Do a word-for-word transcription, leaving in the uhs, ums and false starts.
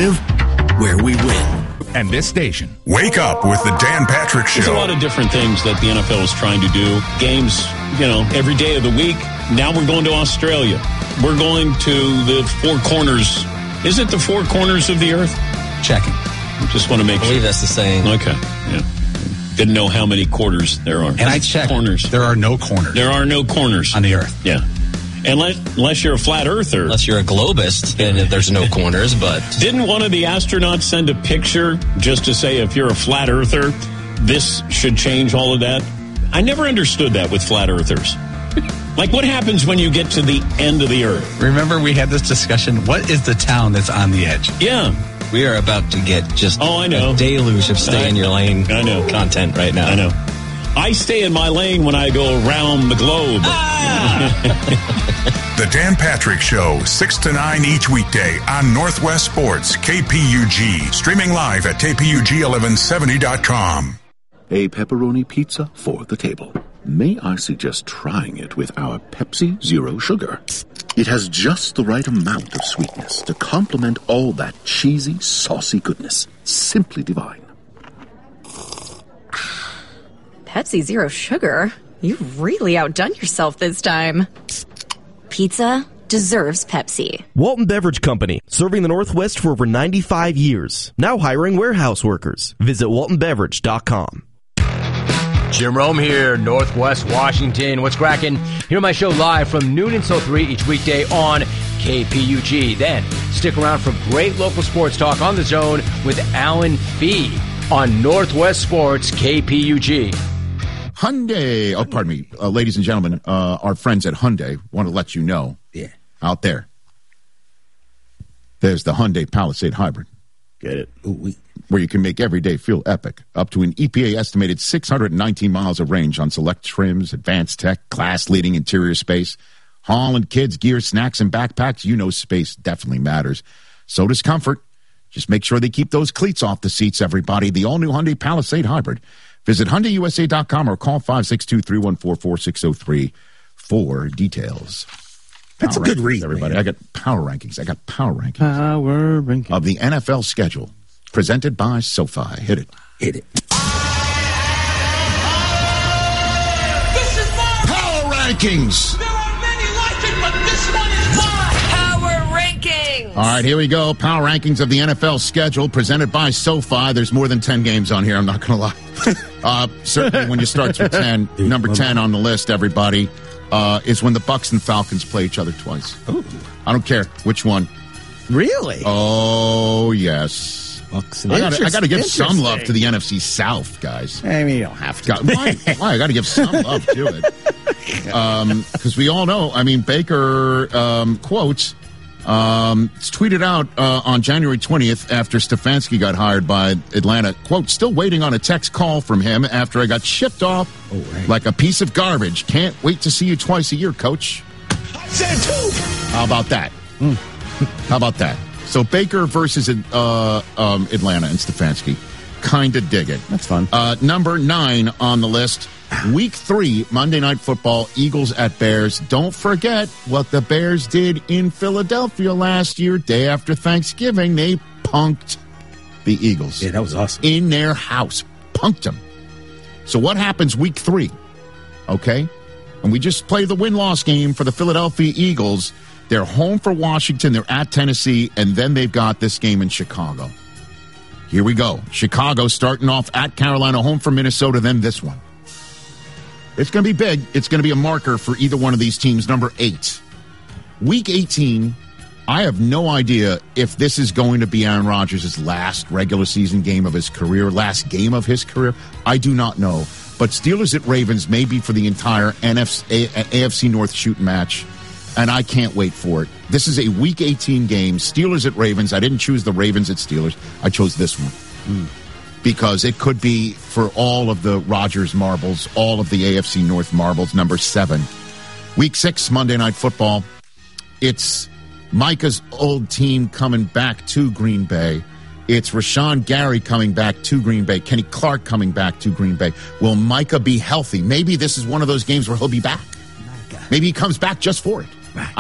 live where we win. And this station. Wake up with the Dan Patrick Show. There's a lot of different things that the N F L is trying to do. Games, you know, every day of the week. Now we're going to Australia. We're going to the four corners. Is it the four corners of the earth? Checking. I just want to make I believe sure. that's the saying. Okay. Yeah. Didn't know how many quarters there are. And I checked. Corners. There are no corners. There are no corners. On the earth. Yeah. Unless, unless you're a flat earther. Unless you're a globist, then there's no corners, but... Didn't one of the astronauts send a picture just to say if you're a flat earther, this should change all of that? I never understood that with flat earthers. Like, what happens when you get to the end of the earth? Remember we had this discussion, what is the town that's on the edge? Yeah. We are about to get just oh, I know. a deluge of stay I, in your lane I know. content right now. I know. I stay in my lane when I go around the globe. The Dan Patrick Show, six to nine each weekday on Northwest Sports, K P U G. Streaming live at K P U G eleven seventy dot com. A pepperoni pizza for the table. May I suggest trying it with our Pepsi Zero Sugar? It has just the right amount of sweetness to complement all that cheesy, saucy goodness. Simply divine. Pepsi Zero Sugar? You've really outdone yourself this time. Pizza deserves Pepsi. Walton Beverage Company, serving the Northwest for over ninety-five years. Now hiring warehouse workers. Visit walton beverage dot com. Jim Rome here, Northwest Washington. What's cracking? Hear my show live from noon until three each weekday on K P U G. Then stick around for great local sports talk on the Zone with Alan Fee on Northwest Sports K P U G. Hyundai, oh, pardon me, uh, ladies and gentlemen, uh, our friends at Hyundai want to let you know, yeah, out there, there's the Hyundai Palisade Hybrid. Get it? Ooh, we- where you can make every day feel epic. Up to an E P A-estimated six hundred nineteen miles of range on select trims, advanced tech, class-leading interior space. Hauling kids, gear, snacks, and backpacks, you know space definitely matters. So does comfort. Just make sure they keep those cleats off the seats, everybody. The all-new Hyundai Palisade Hybrid. Visit Hyundai U S A dot com or call five six two, three one four, four six zero three for details. That's Power a good rankings, read, everybody. man. I got power rankings. I got power rankings. Power rankings. Of the N F L schedule. Presented by SoFi. Hit it. Hit it. This is mine. Power rankings. There are many like it, but this one is mine. Power Rankings. All right, here we go. Power rankings of the N F L schedule presented by SoFi. There's more than ten games on here. I'm not going to lie. uh, certainly when you start with ten, number ten on the list, everybody, uh, is when the Bucs and Falcons play each other twice. Ooh. I don't care which one. Really? Oh, yes. Bucks I gotta, I gotta give some love to the N F C South, guys. I mean, you don't have to. God, why? Why? I gotta give some love to it. Um, because we all know, I mean, Baker, um, quotes, um, it's tweeted out, uh, on January twentieth after Stefanski got hired by Atlanta. Quote, still waiting on a text call from him after I got shipped off oh, right. like a piece of garbage. Can't wait to see you twice a year, coach. I said two. How about that? Mm. How about that? So Baker versus uh, um, Atlanta and Stefanski. Kind of dig it. That's fun. Uh, number nine on the list. Week three, Monday Night Football, Eagles at Bears. Don't forget what the Bears did in Philadelphia last year, day after Thanksgiving. They punked the Eagles. Yeah, that was awesome. In their house. Punked them. So what happens week three? Okay? And we just play the win-loss game for the Philadelphia Eagles. They're home for Washington. They're at Tennessee. And then they've got this game in Chicago. Here we go. Chicago starting off at Carolina, home for Minnesota, then this one. It's going to be big. It's going to be a marker for either one of these teams. Number eight. Week eighteen, I have no idea if this is going to be Aaron Rodgers' last regular season game of his career, last game of his career. I do not know. But Steelers at Ravens may be for the entire N F C, A F C North shoot match. And I can't wait for it. This is a Week eighteen game. Steelers at Ravens. I didn't choose the Ravens at Steelers. I chose this one. Mm. Because it could be for all of the Rodgers marbles, all of the A F C North marbles, number seven. Week six, Monday Night Football. It's Micah's old team coming back to Green Bay. It's Rashawn Gary coming back to Green Bay. Kenny Clark coming back to Green Bay. Will Micah be healthy? Maybe this is one of those games where he'll be back. Maybe he comes back just for it.